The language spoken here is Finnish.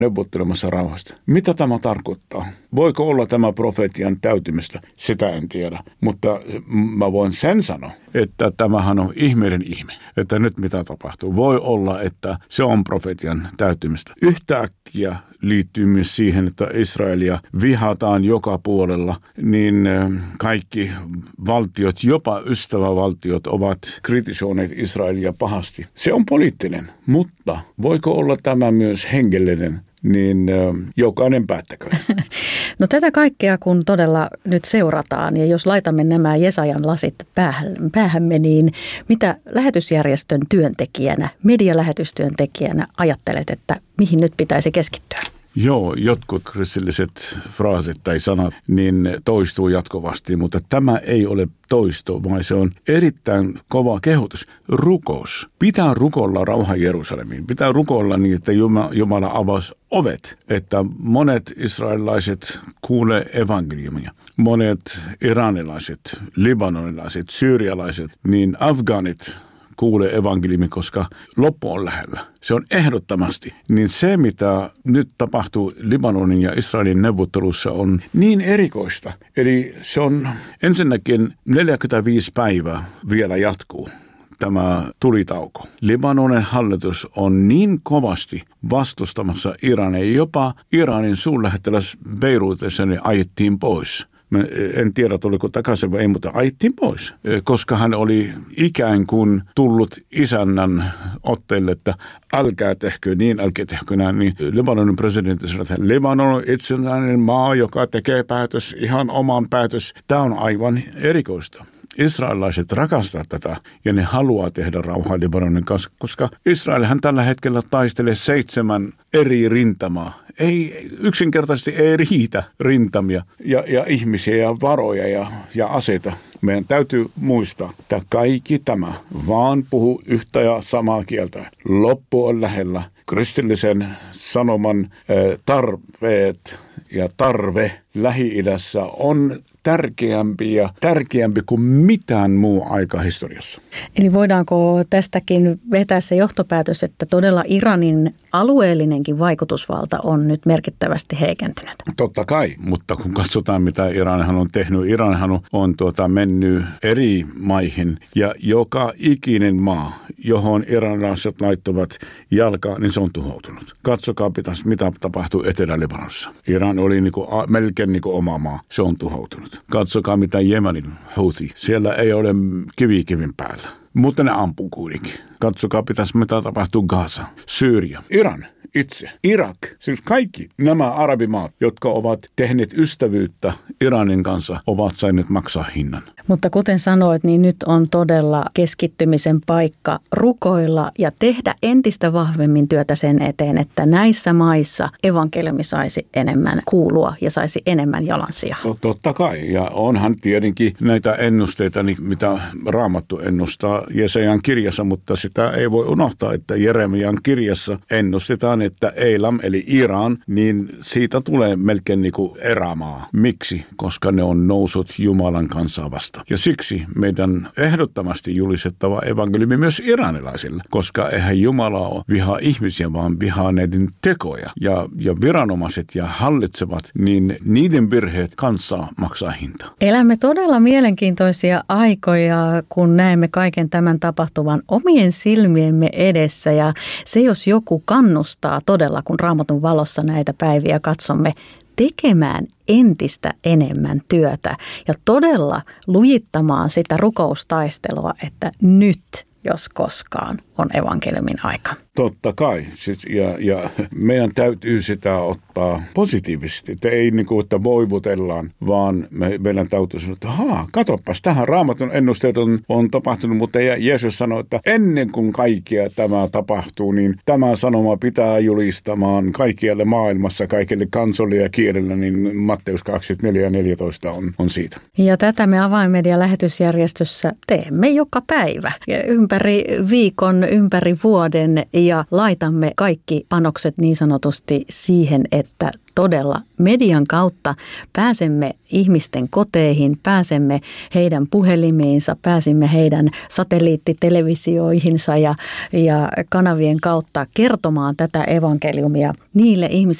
neuvottelemassa rauhasta. Mitä tämä tarkoittaa? Voiko olla tämä profetian täytymistä? Sitä en tiedä. Mutta mä voin sen sanoa, että tämähän on ihmeiden ihme. Että nyt mitä tapahtuu. Voi olla, että se on profetian täytymistä. Yhtäkkiä liittyy myös siihen, että Israelia vihataan joka puolella, niin kaikki valtiot, jopa ystävävaltiot ovat kritisoineet Israelia pahasti. Se on poliittinen, mutta voiko olla tämä myös hengellinen? Niin jokainen päättäköön. No tätä kaikkea kun todella nyt seurataan ja jos laitamme nämä Jesajan lasit päähämme, niin mitä lähetysjärjestön työntekijänä, medialähetystyöntekijänä ajattelet, että mihin nyt pitäisi keskittyä? Joo, jotkut kristilliset fraasit tai sanat niin toistuu jatkuvasti, mutta tämä ei ole toisto, vaan se on erittäin kova kehotus. Rukous. Pitää rukoilla rauha Jerusalemiin. Pitää rukoilla niin, että Jumala avasi ovet, että monet israelilaiset kuulee evankeliumia. Monet iranilaiset, libanonilaiset, syyrialaiset, niin afgaanit kuulee evankeliumi, koska loppu on lähellä. Se on ehdottomasti. Niin se, mitä nyt tapahtuu Libanonin ja Israelin neuvottelussa on niin erikoista. Eli se on ensinnäkin 45 päivää vielä jatkuu tämä tulitauko. Libanonin hallitus on niin kovasti vastustamassa Irania. Jopa Iranin suurlähettiläs Beirutissa ne ajettiin pois. En tiedä, oliko takaisin vai ei, mutta ajettiin pois, koska hän oli ikään kuin tullut isännän otteelle, että älkää tehkö niin, älkää tehkö näin. Niin Libanonin presidentti sanoi, että Libanon on itsenäinen maa, joka tekee päätös, ihan oman päätös. Tämä on aivan erikoista. Israelilaiset rakastavat tätä ja ne haluaa tehdä rauhaa Libanonin kanssa, koska Israelhan tällä hetkellä taistelee 7 eri rintamaa. Yksinkertaisesti ei riitä rintamia ja ihmisiä ja varoja ja aseita. Meidän täytyy muistaa, että kaikki tämä vaan puhuu yhtä ja samaa kieltä. Loppu on lähellä. Kristillisen sanoman tarpeet ja tarve Lähi-idässä on tärkeämpi kuin mitään muu aika historiassa. Eli voidaanko tästäkin vetää se johtopäätös, että todella Iranin alueellinenkin vaikutusvalta on nyt merkittävästi heikentynyt? Totta kai, mutta kun katsotaan mitä Iranhan on tehnyt, Iranhan on mennyt eri maihin ja joka ikinen maa, johon iranilaiset laittavat jalkaa, niin se on tuhoutunut. Katsokaa mitä tapahtuu Etelä-Libanonissa. Iran oli melkein oma maa. Se on tuhoutunut. Katsokaa mitä Jemenin Houthi. Siellä ei ole kivin päällä. Mutta ne ampuu kuitenkin. Katsokaa mitä tapahtuu Gaza, Syyria, Iran itse, Irak. Siis kaikki nämä arabimaat, jotka ovat tehneet ystävyyttä Iranin kanssa, ovat saaneet maksaa hinnan. Mutta kuten sanoit, niin nyt on todella keskittymisen paikka rukoilla ja tehdä entistä vahvemmin työtä sen eteen, että näissä maissa evankeliumi saisi enemmän kuulua ja saisi enemmän jalansijaa. Totta kai. Ja onhan tietenkin näitä ennusteita, mitä Raamattu ennustaa Jesajan kirjassa, mutta sitä ei voi unohtaa, että Jeremian kirjassa ennustetaan, että Eilam eli Iran, niin siitä tulee melkein erämaa. Miksi? Koska ne on noussut Jumalan kanssa vastaan. Ja siksi meidän ehdottomasti julistettava evankeliumi myös iranilaisille, koska eihän Jumala ole vihaa ihmisiä, vaan vihaa näiden tekoja. Ja viranomaiset ja hallitsevat, niin niiden virheet kanssa maksaa hinta. Elämme todella mielenkiintoisia aikoja, kun näemme kaiken tämän tapahtuvan omien silmiemme edessä. Ja se, jos joku kannustaa todella, kun Raamatun valossa näitä päiviä katsomme, tekemään entistä enemmän työtä ja todella lujittamaan sitä rukoustaistelua, että nyt, jos koskaan, on evankeliumin aika. Totta kai. Ja meidän täytyy sitä ottaa positiivisesti. Että ei että voivutellaan, vaan meidän täytyy sanoa, että katsopas, tähän Raamatun ennusteet on tapahtunut, mutta Jeesus sanoi, että ennen kuin kaikkea tämä tapahtuu, niin tämä sanoma pitää julistamaan kaikkialle maailmassa, kaikille kansoille ja kielellä, niin Matteus 24 ja 14 on siitä. Ja tätä me Avainmedian lähetysjärjestössä teemme joka päivä. Ja ympäri viikon ympäri vuoden ja laitamme kaikki panokset niin sanotusti siihen, että todella median kautta pääsemme ihmisten koteihin, pääsemme heidän puhelimiinsa, pääsimme heidän satelliittitelevisioihinsa ja kanavien kautta kertomaan tätä evankeliumia niille ihmisille,